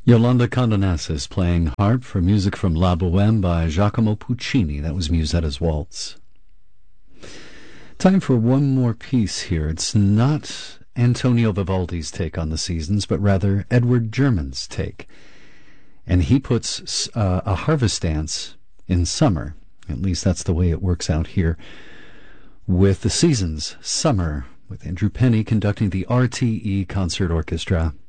Yolanda Condonasis playing harp for music from La Bohème by Giacomo Puccini. That was Musetta's Waltz. Time for one more piece here. It's not Antonio Vivaldi's take on the seasons, but rather Edward German's take. And he puts a harvest dance in summer. At least that's the way it works out here. With the seasons, summer, with Andrew Penny conducting the RTE Concert Orchestra.